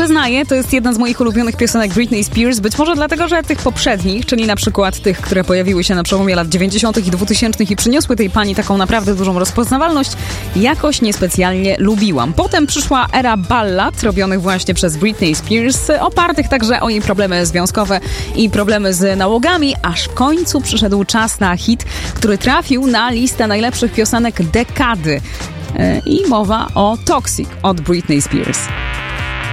Przyznaję, to jest jedna z moich ulubionych piosenek Britney Spears, być może dlatego, że tych poprzednich, czyli na przykład tych, które pojawiły się na przełomie lat 90. i 2000 i przyniosły tej pani taką naprawdę dużą rozpoznawalność, jakoś niespecjalnie lubiłam. Potem przyszła era ballad robionych właśnie przez Britney Spears, opartych także o jej problemy związkowe i problemy z nałogami, aż w końcu przyszedł czas na hit, który trafił na listę najlepszych piosenek dekady. I mowa o Toxic od Britney Spears.